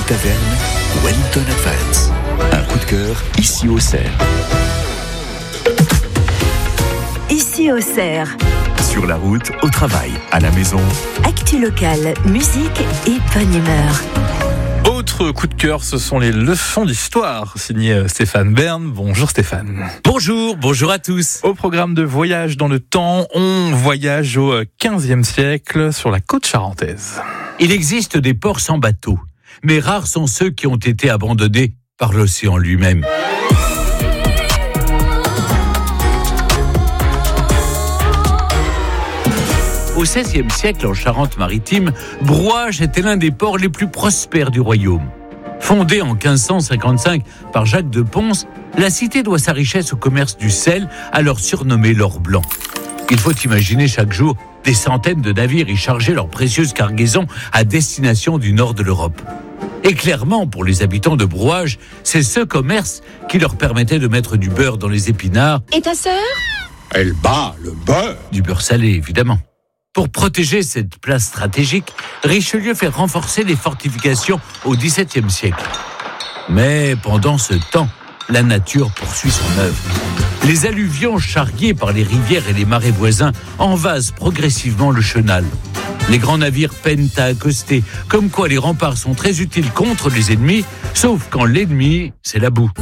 Taverne, Wellington Advance. Un coup de cœur, ici au Cerf. Ici au Cerf. Sur la route, au travail, à la maison. Actu locale, musique et bonne humeur. Autre coup de cœur, ce sont les leçons d'histoire, signé Stéphane Bern. Bonjour Stéphane. Bonjour à tous. Au programme de Voyage dans le temps, on voyage au XVe siècle sur la côte charentaise. Il existe des ports sans bateau, mais rares sont ceux qui ont été abandonnés par l'océan lui-même. Au XVIe siècle, en Charente-Maritime, Brouage était l'un des ports les plus prospères du royaume. Fondée en 1555 par Jacques de Pons, la cité doit sa richesse au commerce du sel, alors surnommé l'or blanc. Il faut imaginer chaque jour des centaines de navires y charger leurs précieuses cargaisons à destination du nord de l'Europe. Et clairement, pour les habitants de Brouage, c'est ce commerce qui leur permettait de mettre du beurre dans les épinards. Et ta sœur ? Elle bat le beurre. Du beurre salé, évidemment. Pour protéger cette place stratégique, Richelieu fait renforcer les fortifications au XVIIe siècle. Mais pendant ce temps, la nature poursuit son œuvre. Les alluvions charriées par les rivières et les marais voisins envasent progressivement le chenal. Les grands navires peinent à accoster, comme quoi les remparts sont très utiles contre les ennemis, sauf quand l'ennemi, c'est la boue.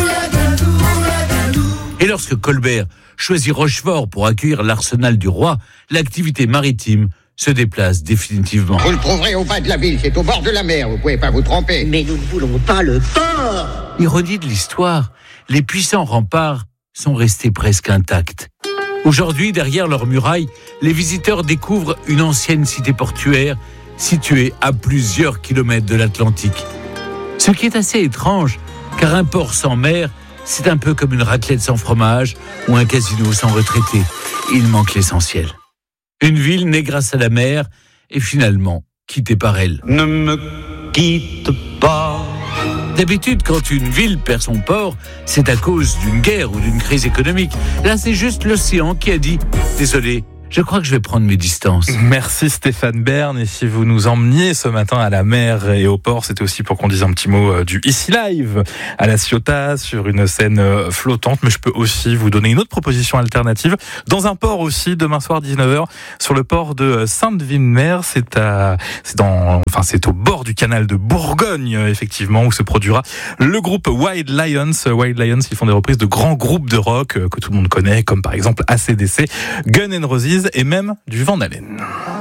Et lorsque Colbert choisit Rochefort pour accueillir l'arsenal du roi, l'activité maritime se déplace définitivement. Vous le trouverez au bas de la ville, c'est au bord de la mer, vous pouvez pas vous tromper. Mais nous ne voulons pas le port. Ironie de l'histoire, les puissants remparts sont restés presque intacts. Aujourd'hui, derrière leurs murailles, les visiteurs découvrent une ancienne cité portuaire située à plusieurs kilomètres de l'Atlantique. Ce qui est assez étrange, car un port sans mer, c'est un peu comme une raclette sans fromage ou un casino sans retraité. Il manque l'essentiel. Une ville née grâce à la mer et finalement quittée par elle. Ne me quitte pas. D'habitude, quand une ville perd son port, c'est à cause d'une guerre ou d'une crise économique. Là, c'est juste l'océan qui a dit « Désolé, je crois que je vais prendre mes distances ». Merci Stéphane Bern. Et si vous nous emmeniez ce matin à la mer et au port, c'était aussi pour qu'on dise un petit mot du Ici Live à la Ciotat sur une scène flottante. Mais je peux aussi vous donner une autre proposition alternative dans un port aussi demain soir 19h sur le port de Sainte-Ville-Mer. C'est au bord du canal de Bourgogne effectivement où se produira le groupe Wild Lions. Wild Lions, ils font des reprises de grands groupes de rock que tout le monde connaît, comme par exemple AC/DC, Guns N' Roses et même du Van Halen.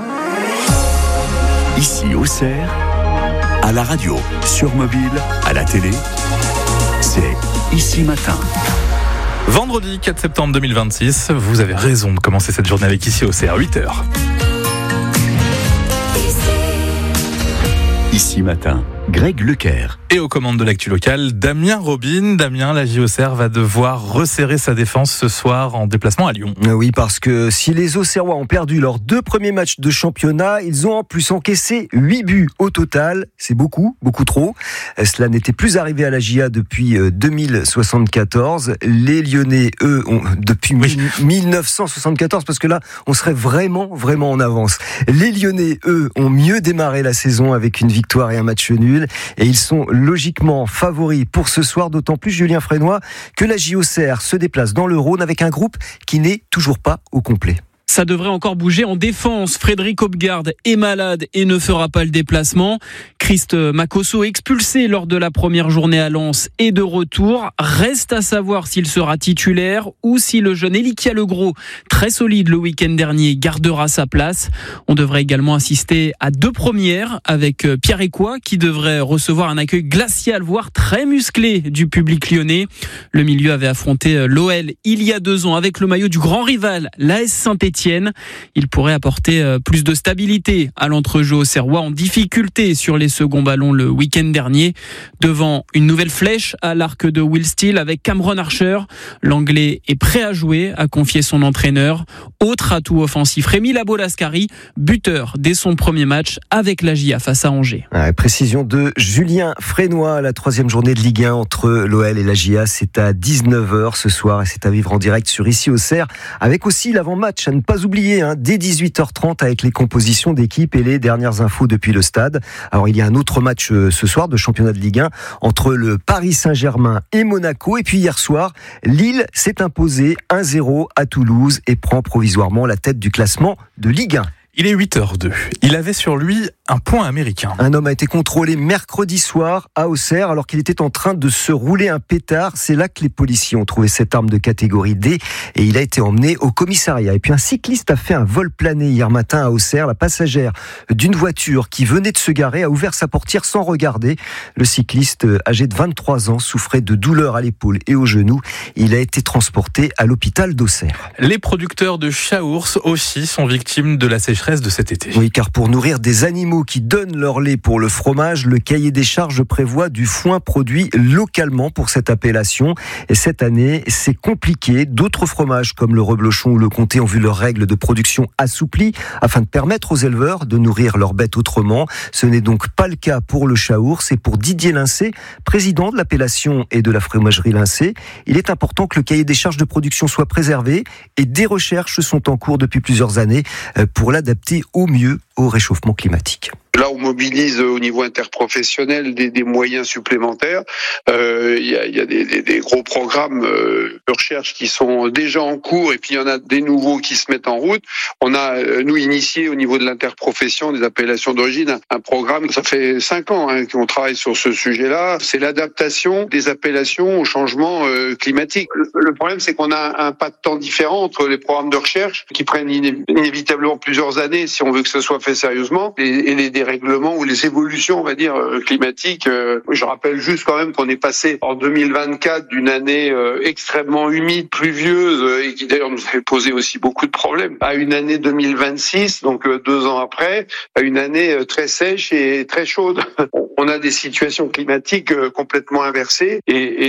Ici au Cerf, à la radio, sur mobile, à la télé, c'est Ici Matin. Vendredi 4 septembre 2026, vous avez raison de commencer cette journée avec Ici au Cerf, 8h. Ici Matin, Greg Leclerc. Et aux commandes de l'actu locale, Damien Robin. Damien, la JOCR va devoir resserrer sa défense ce soir en déplacement à Lyon. Oui, parce que si les Auxerrois ont perdu leurs 2 premiers matchs de championnat, ils ont en plus encaissé 8 buts au total. C'est beaucoup trop. Cela n'était plus arrivé à la JA depuis 2074. Les Lyonnais, eux, ont depuis 1974, parce que là, on serait vraiment en avance. Les Lyonnais, eux, ont mieux démarré la saison avec une victoire et un match nul. Et ils sont logiquement favoris pour ce soir, d'autant plus, Julien Frénois, que la JOCR se déplace dans le Rhône avec un groupe qui n'est toujours pas au complet. Ça devrait encore bouger en défense. Frédéric Hopgard est malade et ne fera pas le déplacement. Christ Makosso, expulsé lors de la première journée à Lens, est de retour. Reste à savoir s'il sera titulaire ou si le jeune Elikia Legros, très solide le week-end dernier, gardera sa place. On devrait également assister à 2 premières avec Pierre Ecoua qui devrait recevoir un accueil glacial, voire très musclé du public lyonnais. Le milieu avait affronté l'OL il y a 2 ans avec le maillot du grand rival, l'AS Saint-Étienne. Il pourrait apporter plus de stabilité à l'entrejeu auxerrois en difficulté sur les seconds ballons le week-end dernier. Devant une nouvelle flèche à l'arc de Will Steele avec Cameron Archer. L'Anglais est prêt à jouer, a confié son entraîneur. Autre atout offensif, Rémi Labo-Lascari, buteur dès son premier match avec la JA face à Angers. Précision de Julien Frénois, la 3e journée de Ligue 1 entre l'OL et la JA. C'est à 19h ce soir et c'est à vivre en direct sur Ici au Cerf, avec aussi l'avant-match à ne pas oublier, dès 18h30 avec les compositions d'équipes et les dernières infos depuis le stade. Alors il y a un autre match ce soir de championnat de Ligue 1 entre le Paris Saint-Germain et Monaco. Et puis hier soir, Lille s'est imposé 1-0 à Toulouse et prend provisoirement la tête du classement de Ligue 1. Il est 8h02. Il avait sur lui un point américain. Un homme a été contrôlé mercredi soir à Auxerre alors qu'il était en train de se rouler un pétard. C'est là que les policiers ont trouvé cette arme de catégorie D et il a été emmené au commissariat. Et puis un cycliste a fait un vol plané hier matin à Auxerre. La passagère d'une voiture qui venait de se garer a ouvert sa portière sans regarder. Le cycliste âgé de 23 ans souffrait de douleurs à l'épaule et au genou. Il a été transporté à l'hôpital d'Auxerre. Les producteurs de chaours aussi sont victimes de la sécheresse de cet été. Oui, car pour nourrir des animaux qui donnent leur lait pour le fromage, le cahier des charges prévoit du foin produit localement pour cette appellation. Et cette année, c'est compliqué. D'autres fromages comme le reblochon ou le comté ont vu leurs règles de production assouplies afin de permettre aux éleveurs de nourrir leurs bêtes autrement. Ce n'est donc pas le cas pour le chaours. C'est pour Didier Lincé, président de l'appellation et de la fromagerie Lincé. Il est important que le cahier des charges de production soit préservé et des recherches sont en cours depuis plusieurs années pour l'adapter au mieux au réchauffement climatique. Là, on mobilise au niveau interprofessionnel des moyens supplémentaires. Il y a des gros programmes de recherche qui sont déjà en cours et puis il y en a des nouveaux qui se mettent en route. On a, nous, initié au niveau de l'interprofession des appellations d'origine un programme, ça fait 5 ans qu'on travaille sur ce sujet-là. C'est l'adaptation des appellations au changement climatique. Le problème, c'est qu'on a un pas de temps différent entre les programmes de recherche qui prennent inévitablement plusieurs années si on veut que ce soit fait sérieusement et les règlements ou les évolutions, on va dire, climatiques. Je rappelle juste quand même qu'on est passé en 2024 d'une année extrêmement humide, pluvieuse, et qui d'ailleurs nous avait posé aussi beaucoup de problèmes, à une année 2026, donc 2 ans après, à une année très sèche et très chaude. On a des situations climatiques complètement inversées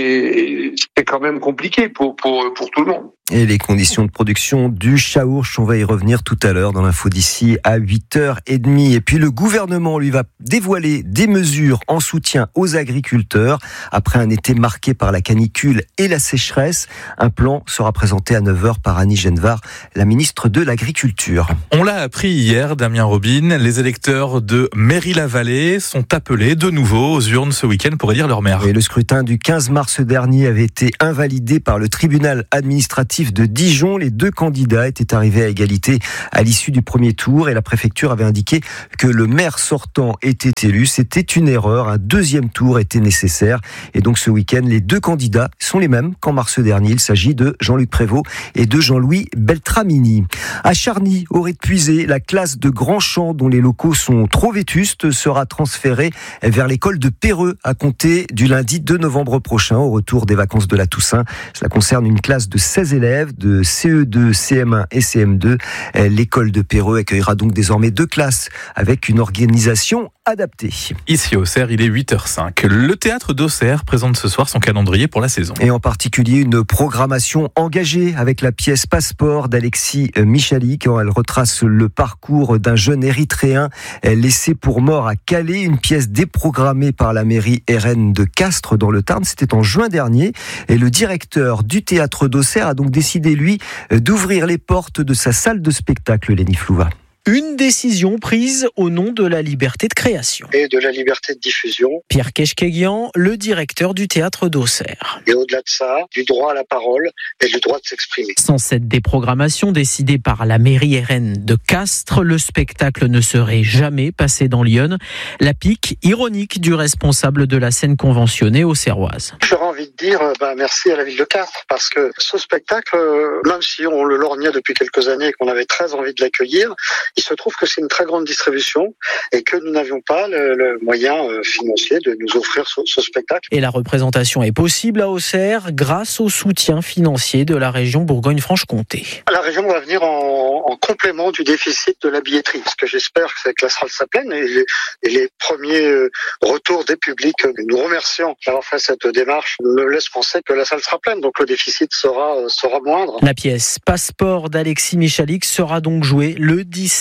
et c'est quand même compliqué pour tout le monde. Et les conditions de production du chaours, on va y revenir tout à l'heure dans l'info d'ici à 8h30. Et puis le gouvernement, lui, va dévoiler des mesures en soutien aux agriculteurs. Après un été marqué par la canicule et la sécheresse, un plan sera présenté à 9h par Annie Genevard, la ministre de l'Agriculture. On l'a appris hier, Damien Robin, les électeurs de Méry-la-Vallée sont appelés de nouveau aux urnes ce week-end pour élire leur maire. Et le scrutin du 15 mars dernier avait été invalidé par le tribunal administratif de Dijon. Les 2 candidats étaient arrivés à égalité à l'issue du premier tour et la préfecture avait indiqué que le maire sortant était élu. C'était une erreur. Un 2e tour était nécessaire. Et donc ce week-end, les 2 candidats sont les mêmes qu'en mars dernier. Il s'agit de Jean-Luc Prévost et de Jean-Louis Beltramini. À Charny, au Rez-de-Puisée, la classe de Grand Champ, dont les locaux sont trop vétustes, sera transférée vers l'école de Perreux à compter du lundi 2 novembre prochain, au retour des vacances de la Toussaint. Cela concerne une classe de 16 élèves de CE2, CM1 et CM2. L'école de Perreux accueillera donc désormais 2 classes avec une organisation adaptée. Ici à Auxerre, il est 8h05. Le théâtre d'Auxerre présente ce soir son calendrier pour la saison. Et en particulier une programmation engagée avec la pièce Passeport d'Alexis Michalik. Elle retrace le parcours d'un jeune érythréen laissé pour mort à Calais. Une pièce déprogrammée par la mairie RN de Castres dans le Tarn. C'était en juin dernier. Et le directeur du théâtre d'Auxerre a donc décidé, lui, d'ouvrir les portes de sa salle de spectacle, Lénie Flouva. Une décision prise au nom de la liberté de création. Et de la liberté de diffusion. Pierre Keshkeguian, le directeur du théâtre d'Auxerre. Et au-delà de ça, du droit à la parole et du droit de s'exprimer. Sans cette déprogrammation décidée par la mairie RN de Castres, le spectacle ne serait jamais passé dans l'Yonne. La pique ironique du responsable de la scène conventionnée auxerroise. J'aurais envie de dire merci à la ville de Castres parce que ce spectacle, même si on le lorgnait depuis quelques années et qu'on avait très envie de l'accueillir, il se trouve que c'est une très grande distribution et que nous n'avions pas le moyen financier de nous offrir ce spectacle. Et la représentation est possible à Auxerre grâce au soutien financier de la région Bourgogne-Franche-Comté. La région va venir en complément du déficit de la billetterie. Ce que j'espère, c'est que la salle soit pleine et les premiers retours des publics, nous remercions d'avoir fait cette démarche, me laissent penser que la salle sera pleine, donc le déficit sera moindre. La pièce Passeport d'Alexis Michalik sera donc jouée le 17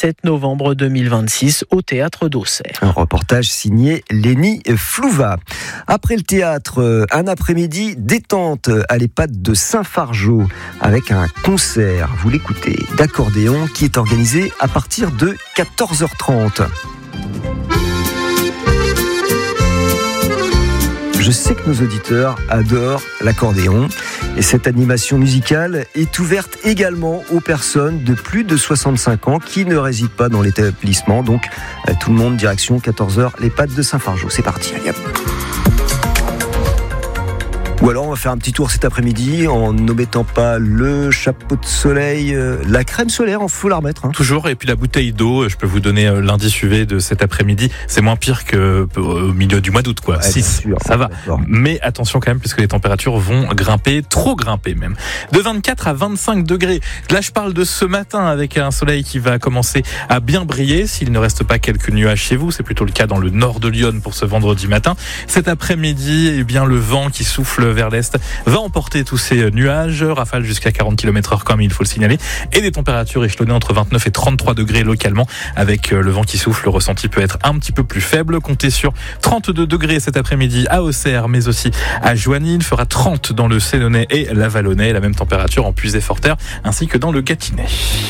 7 novembre 2026 au théâtre d'Auxerre. Un reportage signé Lénie Flouva. Après le théâtre, un après-midi détente à l'EHPAD de Saint-Fargeau avec un concert, vous l'écoutez, d'accordéon qui est organisé à partir de 14h30. Je sais que nos auditeurs adorent l'accordéon et cette animation musicale est ouverte également aux personnes de plus de 65 ans qui ne résident pas dans l'établissement. Donc tout le monde direction 14h, l'EHPAD de Saint-Fargeau. C'est parti, allez hop. Ou alors on va faire un petit tour cet après-midi en n'omettant pas le chapeau de soleil, la crème solaire, il faut la remettre. Toujours, et puis la bouteille d'eau, je peux vous donner l'indice UV de cet après-midi, c'est moins pire qu'au milieu du mois d'août, quoi. 6, sûr, ça va. D'accord. Mais attention quand même, puisque les températures vont grimper, trop grimper même. De 24 à 25 degrés. Là, je parle de ce matin avec un soleil qui va commencer à bien briller, s'il ne reste pas quelques nuages chez vous, c'est plutôt le cas dans le nord de Lyon pour ce vendredi matin. Cet après-midi, eh bien, le vent qui souffle vers l'est va emporter tous ces nuages, rafales jusqu'à 40 km/h comme il faut le signaler, et des températures échelonnées entre 29 et 33 degrés localement. Avec le vent qui souffle, le ressenti peut être un petit peu plus faible. Comptez sur 32 degrés cet après-midi à Auxerre, mais aussi à Joigny. Il fera 30 dans le Sénonais et la Vallonnais, la même température en Puy-et-Forterre ainsi que dans le Gâtinais.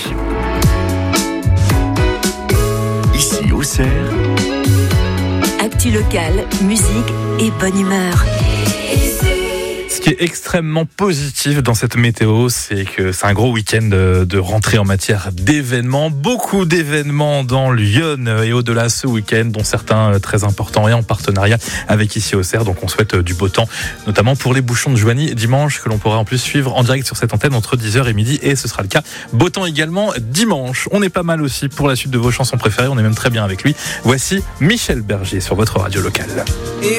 Ici Auxerre, actu locale, musique et bonne humeur. Ce qui est extrêmement positif dans cette météo, c'est que c'est un gros week-end de rentrée en matière d'événements. Beaucoup d'événements dans Lyon et au-delà ce week-end, dont certains très importants et en partenariat avec ici Auxerre. Donc on souhaite du beau temps, notamment pour les bouchons de Joigny dimanche, que l'on pourra en plus suivre en direct sur cette antenne entre 10h et midi. Et ce sera le cas. Beau temps également dimanche. On est pas mal aussi pour la suite de vos chansons préférées. On est même très bien avec lui. Voici Michel Berger sur votre radio locale.